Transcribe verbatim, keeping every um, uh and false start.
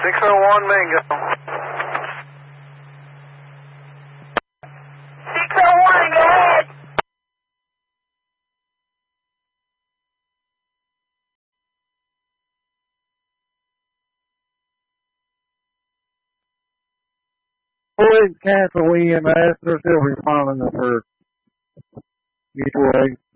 six oh one Mingo. six oh one, go ahead. Boys, cancel E M S. They're still responding to her mutual aid.